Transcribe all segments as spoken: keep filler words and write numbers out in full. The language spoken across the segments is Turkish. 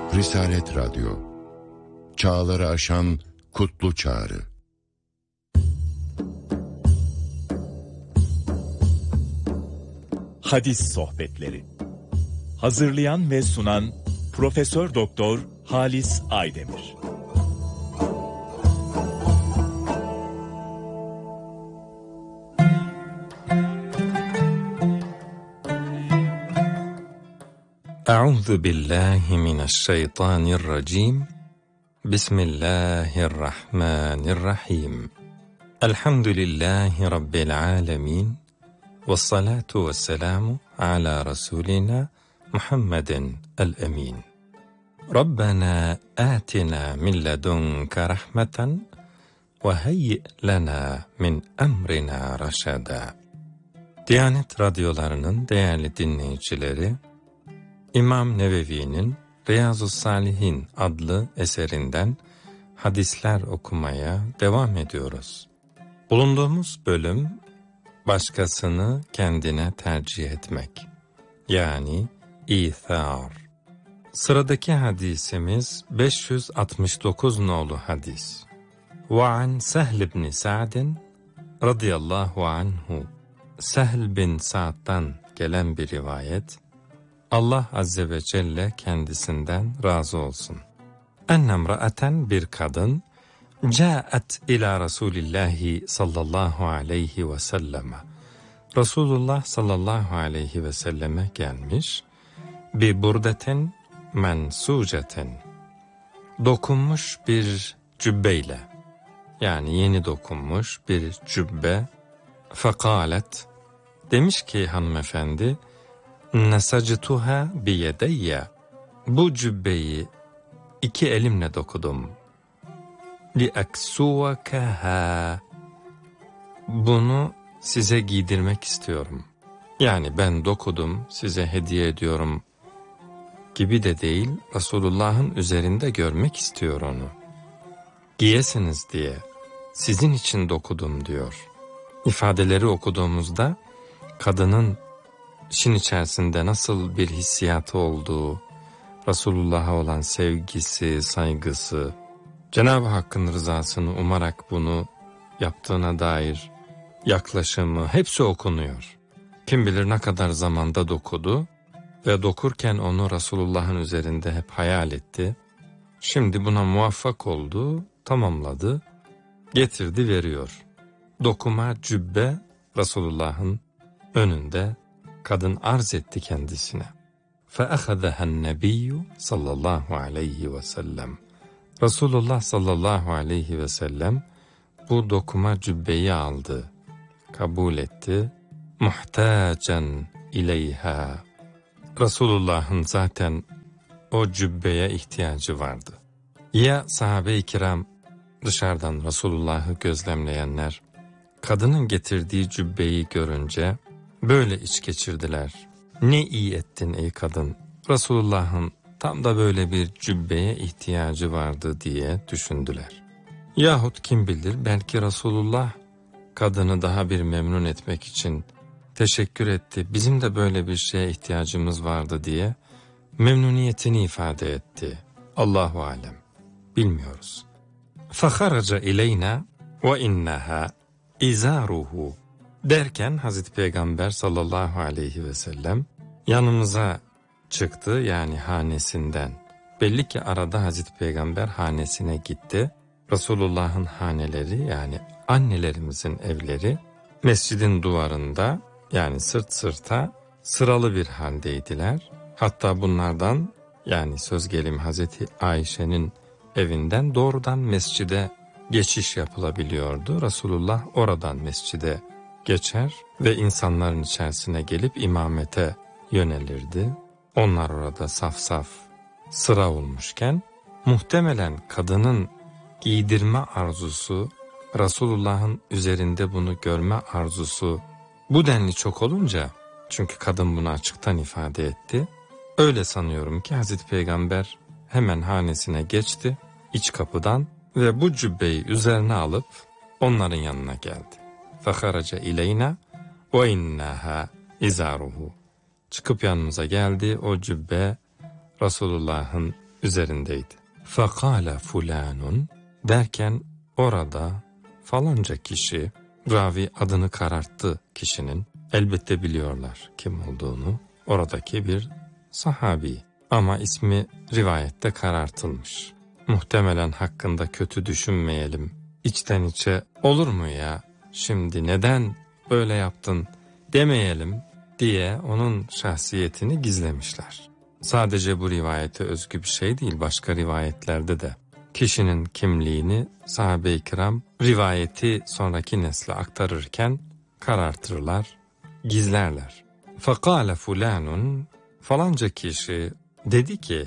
Risalet Radyo, çağları aşan kutlu çağrı. Hadis Sohbetleri. Hazırlayan ve sunan Profesör Doktor Halis Aydemir. Euzu billahi mineşşeytanirracim. Bismillahirrahmanirrahim. Elhamdülillahi rabbil alamin. Vessalatu vesselamu ala rasulina Muhammedin el-emin. Rabbena atina min ledunke rahmeten ve heyyi lena min emrina raşada. Diyanet radyolarının değerli dinleyicileri, İmam Nevevi'nin Riyazu's-Salihin adlı eserinden hadisler okumaya devam ediyoruz. Bulunduğumuz bölüm, başkasını kendine tercih etmek, yani İthar. Sıradaki hadisimiz beş yüz altmış dokuz nolu hadis. Ve an Sehl ibn Sa'din radıyallahu anhu. Sehl bin Sa'd'dan gelen bir rivayet, Allah Azze ve Celle kendisinden razı olsun. Ennemra'aten, bir kadın, Câet ila Resulillahi sallallahu aleyhi ve selleme. Resulullah sallallahu aleyhi ve selleme gelmiş, bi burdetin mensucetin, dokunmuş bir cübbeyle, yani yeni dokunmuş bir cübbe. Fekalet, demiş ki hanımefendi, nesactuha biyedeyye, bu cübbeyi iki elimle dokudum. Li aksuvakaha, bunu size giydirmek istiyorum. Yani ben dokudum, size hediye ediyorum gibi de değil, Resulullah'ın üzerinde görmek istiyor onu. Giyesiniz diye, sizin için dokudum diyor. İfadeleri okuduğumuzda kadının işin içerisinde nasıl bir hissiyatı olduğu, Resulullah'a olan sevgisi, saygısı, Cenab-ı Hakk'ın rızasını umarak bunu yaptığına dair yaklaşımı hepsi okunuyor. Kim bilir ne kadar zamanda dokudu ve dokurken onu Resulullah'ın üzerinde hep hayal etti. Şimdi buna muvaffak oldu, tamamladı, getirdi, veriyor. Dokuma cübbe Resulullah'ın önünde, kadın arz etti kendisine. فَأَخَذَهَا النَّبِيُّ sallallahu aleyhi ve sellem. Resulullah sallallahu aleyhi ve sellem bu dokuma cübbeyi aldı, kabul etti. Muhtacen ileyha. Resulullah'ın zaten o cübbeye ihtiyacı vardı. Ya sahabe-i kiram, dışarıdan Resulullah'ı gözlemleyenler, kadının getirdiği cübbeyi görünce böyle iç geçirdiler. Ne iyi ettin ey kadın, Resulullah'ın tam da böyle bir cübbeye ihtiyacı vardı diye düşündüler. Yahut kim bilir, belki Resulullah kadını daha bir memnun etmek için teşekkür etti, bizim de böyle bir şeye ihtiyacımız vardı diye memnuniyetini ifade etti. Allahu alem, bilmiyoruz. فَخَرَجَ اِلَيْنَا وَاِنَّهَا اِزَارُهُ derken Hazreti Peygamber sallallahu aleyhi ve sellem yanımıza çıktı, yani hanesinden. Belli ki arada Hazreti Peygamber hanesine gitti. Resulullah'ın haneleri, yani annelerimizin evleri mescidin duvarında, yani sırt sırta sıralı bir haldeydiler. Hatta bunlardan, yani söz gelimi Hazreti Ayşe'nin evinden doğrudan mescide geçiş yapılabiliyordu. Resulullah oradan mescide geçer ve insanların içerisine gelip imamete yönelirdi. Onlar orada saf saf sıra olmuşken, muhtemelen kadının giydirme arzusu, Resulullah'ın üzerinde bunu görme arzusu bu denli çok olunca, çünkü kadın bunu açıktan ifade etti, öyle sanıyorum ki Hazreti Peygamber hemen hanesine geçti, iç kapıdan, ve bu cübbeyi üzerine alıp onların yanına geldi. فَخَرَجَ اِلَيْنَا وَاِنَّهَا اِزَارُهُ. Çıkıp yanımıza geldi, o cübbe Resulullah'ın üzerindeydi. Fakale fulanun derken orada falanca kişi, ravi adını kararttı kişinin. Elbette biliyorlar kim olduğunu. Oradaki bir sahabi ama ismi rivayette karartılmış. Muhtemelen hakkında kötü düşünmeyelim. İçten içe olur mu ya şimdi neden böyle yaptın demeyelim diye onun şahsiyetini gizlemişler. Sadece bu rivayete özgü bir şey değil, başka rivayetlerde de kişinin kimliğini sahabe-i kiram rivayeti sonraki nesle aktarırken karartırlar, gizlerler. Fakale fulanun falanca kişi dedi ki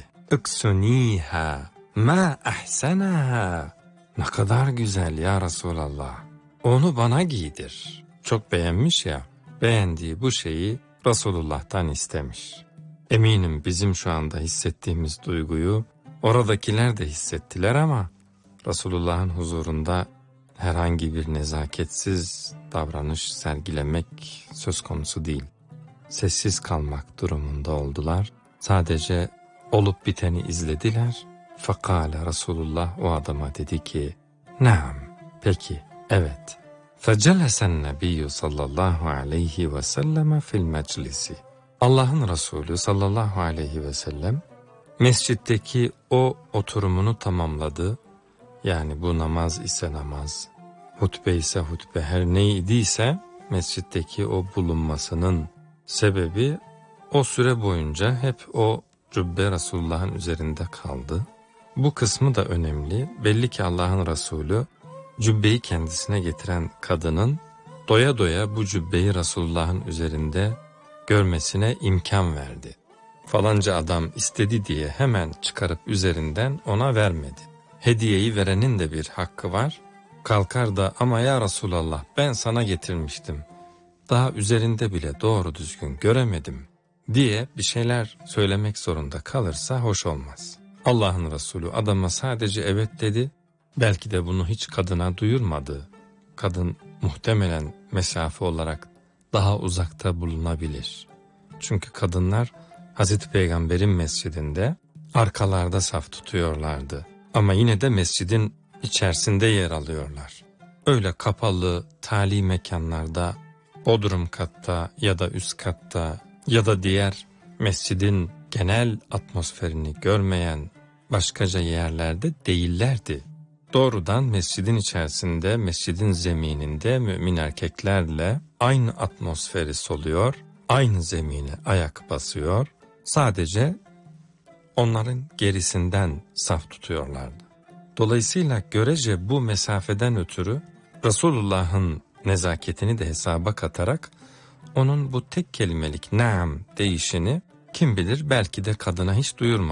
iksuniha ma ahsanaha, ne kadar güzel ya Resulallah, onu bana giydir. Çok beğenmiş ya, beğendiği bu şeyi Resulullah'tan istemiş. Eminim bizim şu anda hissettiğimiz duyguyu oradakiler de hissettiler ama Resulullah'ın huzurunda herhangi bir nezaketsiz davranış sergilemek söz konusu değil. Sessiz kalmak durumunda oldular. Sadece olup biteni izlediler. Fakale Resulullah o adama dedi ki, naam, peki, evet. Fecelesen nebiyyü sallallahu aleyhi ve selleme fil meclisi. Allah'ın Resulü sallallahu aleyhi ve sellem mescitteki o oturumunu tamamladı. Yani bu namaz ise namaz, hutbe ise hutbe, her neydiyse mescitteki o bulunmasının sebebi o süre boyunca hep o cübbe Resulullah'ın üzerinde kaldı. Bu kısmı da önemli. Belli ki Allah'ın Resulü cübbeyi kendisine getiren kadının doya doya bu cübbeyi Resulullah'ın üzerinde görmesine imkan verdi. Falanca adam istedi diye hemen çıkarıp üzerinden ona vermedi. Hediyeyi verenin de bir hakkı var. Kalkar da ama ya Resulallah ben sana getirmiştim, daha üzerinde bile doğru düzgün göremedim diye bir şeyler söylemek zorunda kalırsa hoş olmaz. Allah'ın Resulü adama sadece evet dedi. Belki de bunu hiç kadına duyurmadı. Kadın muhtemelen mesafe olarak daha uzakta bulunabilir. Çünkü kadınlar Hazreti Peygamber'in mescidinde arkalarda saf tutuyorlardı. Ama yine de mescidin içerisinde yer alıyorlar. Öyle kapalı, tali mekanlarda, bodrum katta ya da üst katta ya da diğer mescidin genel atmosferini görmeyen başkaca yerlerde değillerdi. Doğrudan mescidin içerisinde, mescidin zemininde mümin erkeklerle aynı atmosferi soluyor, aynı zemine ayak basıyor, sadece onların gerisinden saf tutuyorlardı. Dolayısıyla görece bu mesafeden ötürü Resulullah'ın nezaketini de hesaba katarak onun bu tek kelimelik naam deyişini kim bilir belki de kadına hiç duyurmadı.